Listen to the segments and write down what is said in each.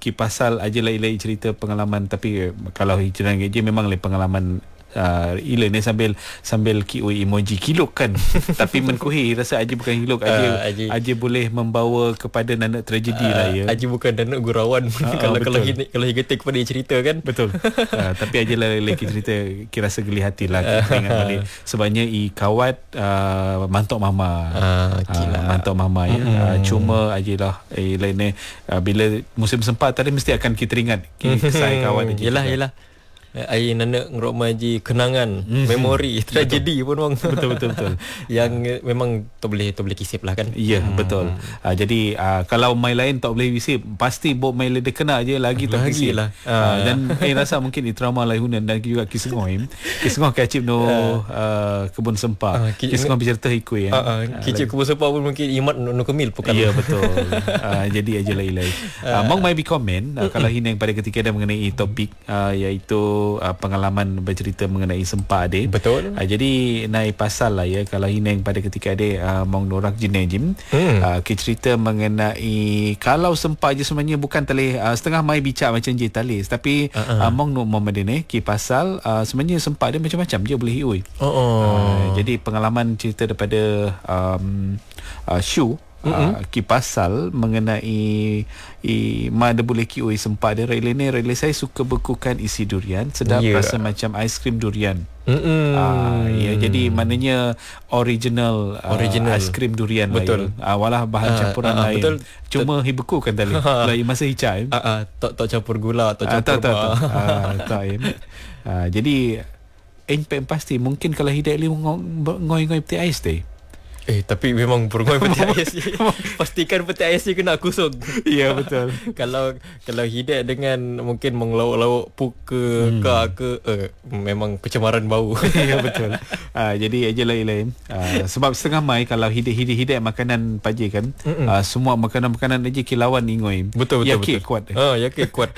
pasal aja lain-lain cerita pengalaman, tapi kalau hijrah je memang lain pengalaman. Ila ni sambil kiui emoji kiluk kan. Tapi menkuhi rasa Aji bukan hiluk. Aji boleh membawa kepada nanak tragedi lah ya. Aji bukan nanak gurauan. Kalau higetik kepada cerita kan. Betul. Tapi Aji lah lelaki cerita kira rasa geli hati lah kita ingat balik. Sebabnya kawat mantok mama. Mantok mama ya. Cuma Aji lah lain ni bila musim sempat tadi mesti akan kita ingat kisah kawat Aji. Yelah. Air nanak ngerok maji kenangan, memori, tragedi pun bang. Betul. Yang memang tak boleh kisip lah kan. Ya, betul. Jadi kalau main lain tak boleh kisip, pasti bot main lain dia kena je lagi tak kisip lah. Dan rasa mungkin trauma lain dan juga Kisengoi kacip no kebun sempa. Kisengoi bercerita ikui ya. Kicip kebun sempa pun mungkin imat no kemil bukan. Ya, betul. Jadi aja lain. Mong mai bi komen kalau hinang pada ketika dia mengenai topik iaitu pengalaman bercerita mengenai sempa ade. Betul. Jadi naik pasal lah ya kalau hinang pada ketika ade mong norak jinejim kita cerita mengenai kalau sempa je sebenarnya bukan tali setengah mai bicara macam je tali tapi mong no momadene ki pasal sebenarnya sempa dia macam-macam je boleh hiui. Jadi pengalaman cerita daripada Shu ki pasal mengenai mana boleh kiui sempat dia rela saya suka bekukan isi durian sedap rasa macam aiskrim durian. Ya, jadi maknanya original aiskrim durian. Betul. Lah ya. Walah bahan campuran lain. Betul. Cuma hibekukan tadi. Lagi masa hicai. Tak campur gula, tak campur tak. Jadi pasti mungkin kalau hidayah ngoi-ngoi peti ais deh. Tapi memang perungoi peti ais. Pastikan peti ais ni kena kusung. Ya, betul. Kalau hidat dengan mungkin menglauk-lauk puka ke memang pencemaran bau. Ya, betul. Jadi aja lain-lain. Sebab setengah mai kalau hidat makanan pagi kan, semua makanan-makanan aja kilauan ingoi. Betul. Kek kuat. Kek kuat.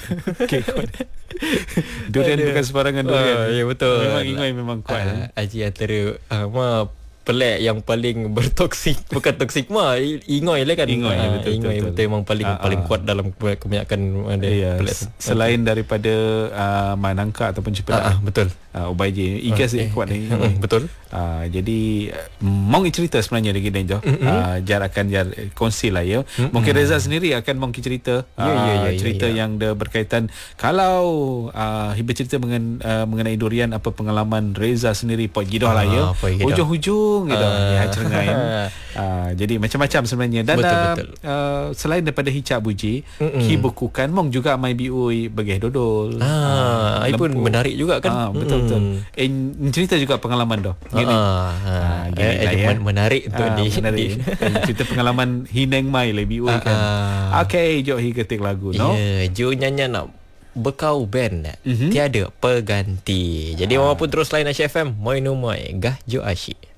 Durian bukan sebarangan durian. Ya, betul. Memang ingoi memang kuat. Aji antara pelak yang paling bertoksik, bukan toksik mah ingoi lah kan. Ingoi betul memang paling kuat dalam kebanyakan pelak. Selain daripada manangka ataupun cipelak. Betul. Ubai je ikas kuat ni. Betul. Jadi mong cerita sebenarnya lagi dan jar kongsi lah ya. Mungkin Reza sendiri akan mong cerita cerita yang berkaitan kalau bercerita mengenai durian, apa pengalaman Reza sendiri pot gidoh lah ya. Hujung gitu ya cerengai. Jadi macam-macam sebenarnya dan betul. Selain daripada hicap buji bekukan mong juga mai biui bagih dodol. Ai pun menarik juga kan. Betul. Cerita juga pengalaman doh. Menarik untuk cerita pengalaman hineng mai le biui kan. Okey, jom ketik lagu no. Jo nyanyi nak Bekau band tiada pengganti. Jadi walaupun terus lain Asyik FM, moi no moi gah jo asyik.